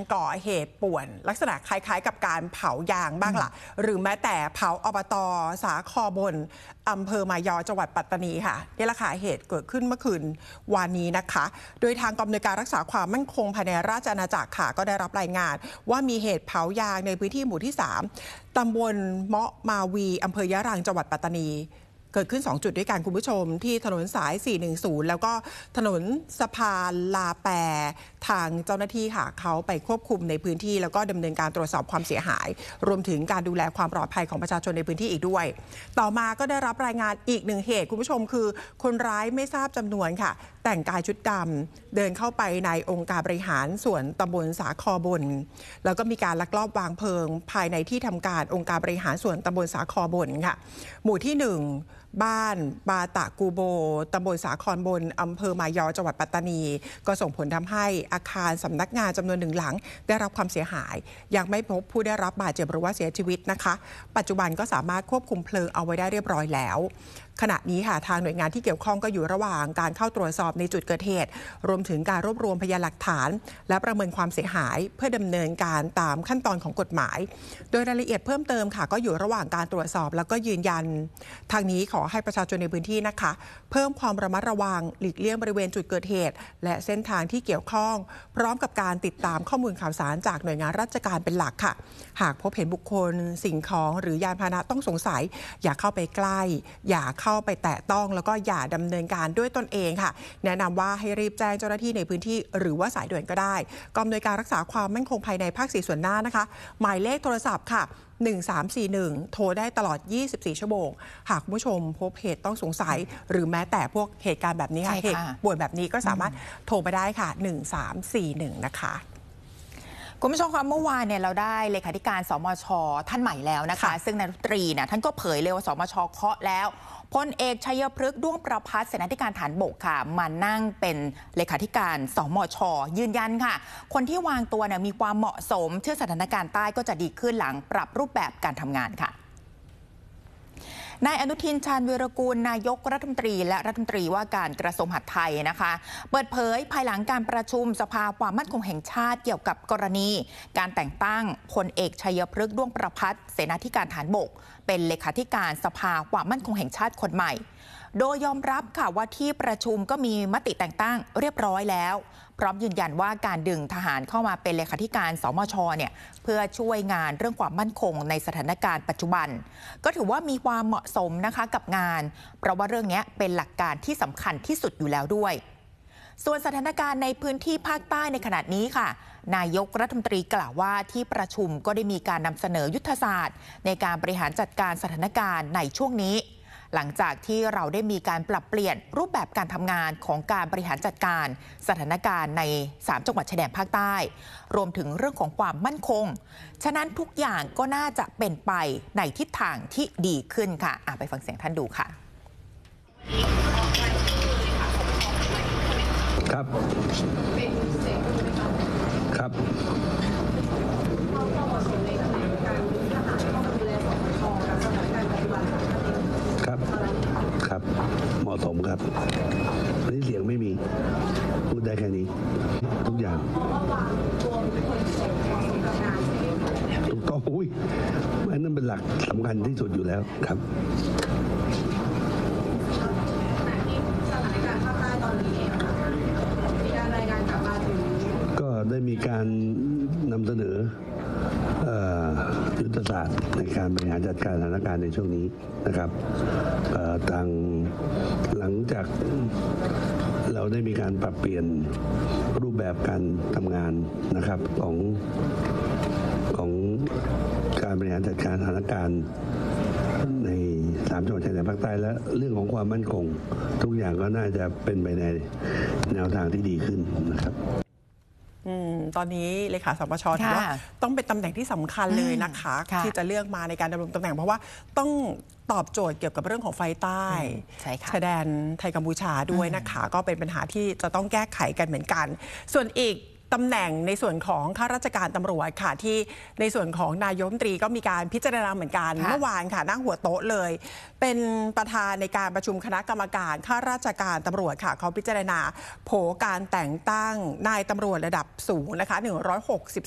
ก่อเหตุป่วนลักษณะคล้ายๆกับการเผายางบ้างล่ะหรือแม้แต่เผาอบต.สาครบนอำเภอมายอจังหวัดปัตตานีค่ะนี่แหละค่ะเหตุเกิดขึ้นเมื่อคืนวานนี้นะคะโดยทางกองอำนวยการรักษาความมั่นคงภายในราชอาณาจักรค่ะก็ได้รับรายงานว่ามีเหตุเผายางในพื้นที่หมู่ที่3ตำบลเมาะมาวีอำเภอยะรังจังหวัดปัตตานีเกิดขึ้น2จุดด้วยกันคุณผู้ชมที่ถนนสาย410แล้วก็ถนนสะพานลาแปทางเจ้าหน้าที่ค่ะเขาไปควบคุมในพื้นที่แล้วก็ดำเนินการตรวจสอบความเสียหายรวมถึงการดูแลความปลอดภัยของประชาชนในพื้นที่อีกด้วยต่อมาก็ได้รับรายงานอีกหนึ่งเหตุคุณผู้ชมคือคนร้ายไม่ทราบจำนวนค่ะแต่งกายชุดดำเดินเข้าไปในองค์การบริหารส่วนตำบลสาครบนแล้วก็มีการลักลอบวางเพลิงภายในที่ทำการองค์การบริหารส่วนตำบลสาครบนค่ะหมู่ที่1บ้านบาตะกูโบตำบลสาครบนอำเภอมายอจังหวัดปัตตานีก็ส่งผลทำให้อาคารสำนักงานจำนวน1หลังได้รับความเสียหายยังไม่พบผู้ได้รับบาดเจ็บหรือว่าเสียชีวิตนะคะปัจจุบันก็สามารถควบคุมเพลิงเอาไว้ได้เรียบร้อยแล้วขณะนี้ค่ะทางหน่วยงานที่เกี่ยวข้องก็อยู่ระหว่างการเข้าตรวจสอบในจุดเกิดเหตุรวมถึงการรวบรวมพยานหลักฐานและประเมินความเสียหายเพื่อดำเนินการตามขั้นตอนของกฎหมายโดยรายละเอียดเพิ่มเติมค่ะก็อยู่ระหว่างการตรวจสอบแล้วก็ยืนยันทางนี้ขอให้ประชาชนในพื้นที่นะคะเพิ่มความระมัดระวังหลีกเลี่ยงบริเวณจุดเกิดเหตุและเส้นทางที่เกี่ยวข้องพร้อมกับการติดตามข้อมูลข่าวสารจากหน่วยงานราชการเป็นหลักค่ะหากพบเห็นบุคคลสิ่งของหรือยานพาหนะต้องสงสัยอย่าเข้าไปใกล้อย่าเข้าไปแตะต้องแล้วก็อย่าดำเนินการด้วยตนเองค่ะแนะนำว่าให้รีบแจ้งเจ้าหน้าที่ในพื้นที่หรือว่าสายด่วนก็ได้กองอำนวยการรักษาความมั่นคงภายในภาค4ส่วนหน้านะคะหมายเลขโทรศัพท์ค่ะ1341โทรได้ตลอด24ชั่วโมงหากผู้ชมพบเหตุต้องสงสัยหรือแม้แต่พวกเหตุการณ์แบบนี้ค่ะเหตุป่วยแบบนี้ก็สามารถโทรไปได้ค่ะ1341นะคะคุณผู้ชมคะเมื่อวานเนี่ยเราได้เลขาธิการสมช.ท่านใหม่แล้วนะคะซึ่งนายรัฐมนตรีท่านก็เผยเลยว่าสมช.เคาะแล้วพลเอกชัยพฤกษ์ด้วงประภัสเสนาธิการฐานบกค่ะมานั่งเป็นเลขาธิการสมช.ยืนยันค่ะคนที่วางตัวเนี่ยมีความเหมาะสมเชื่อสถานการณ์ใต้ก็จะดีขึ้นหลังปรับรูปแบบการทำงานค่ะนายอนุทินชาญวีรกูลนายกรัฐมนตรีและรัฐมนตรีว่าการกระทรวงมหาดไทยนะคะเปิดเผยภายหลังการประชุมสภาความมั่นคงแห่งชาติเกี่ยวกับกรณีการแต่งตั้งพลเอกชัยพฤกษ์ด้วงประภัสเสนาธิการฐานบกเป็นเลขาธิการสภาความมั่นคงแห่งชาติคนใหม่โดยยอมรับค่ะว่าที่ประชุมก็มีมติแต่งตั้งเรียบร้อยแล้วพร้อมยืนยันว่าการดึงทหารเข้ามาเป็นเลขาธิการสมช.เนี่ยเพื่อช่วยงานเรื่องความมั่นคงในสถานการณ์ปัจจุบันก็ถือว่ามีความเหมาะสมนะคะกับงานเพราะว่าเรื่องนี้เป็นหลักการที่สำคัญที่สุดอยู่แล้วด้วยส่วนสถานการณ์ในพื้นที่ภาคใต้ในขณะนี้ค่ะนายกรัฐมนตรีกล่าวว่าที่ประชุมก็ได้มีการนำเสนอยุทธศาสตร์ในการบริหารจัดการสถานการณ์ในช่วงนี้หลังจากที่เราได้มีการปรับเปลี่ยนรูปแบบการทำงานของการบริหารจัดการสถานการณ์ใน3จังหวัดชายแดนภาคใต้รวมถึงเรื่องของความมั่นคงฉะนั้นทุกอย่างก็น่าจะเป็นไปในทิศทางที่ดีขึ้นค่ะไปฟังเสียงท่านดูค่ะครับครับครับเหมาะสมครับวันนี้เสียงไม่มีพูดได้แค่นี้ทุกอย่างถูกต้องนั่นเป็นหลักสำคัญที่สุดอยู่แล้วครับก็ได้มีการนำเสนอยุทธศาสตร์ในการบริหารจัดการสถานการณ์ในช่วงนี้นะครับทางหลังจากเราได้มีการปรับเปลี่ยนรูปแบบการทำงานนะครับของการบริหารจัดการสถานการณ์ใน3จังหวัดชายแดนภาคใต้และเรื่องของความมั่นคงทุกอย่างก็น่าจะเป็นไปในแนวทางที่ดีขึ้นนะครับตอนนี้เลขาสมช.ถือว่าต้องเป็นตำแหน่งที่สำคัญเลยนะคะที่จะเลือกมาในการดำรงตำแหน่งเพราะว่าต้องตอบโจทย์เกี่ยวกับเรื่องของไฟใต้ชายแดนไทยกัมพูชาด้วยนะคะก็เป็นปัญหาที่จะต้องแก้ไขกันเหมือนกันส่วนอีกตำแหน่งในส่วนของข้าราชการตำรวจค่ะที่ในส่วนของนายกรัฐมนตรีก็มีการพิจารณาเหมือนกันเมื่อวานค่ะนั่งหัวโต๊ะเลยเป็นประธานในการประชุมคณะกรรมการข้าราชการตำรวจค่ะเขาพิจารณาโผการแต่งตั้งนายตำรวจระดับสูงนะคะ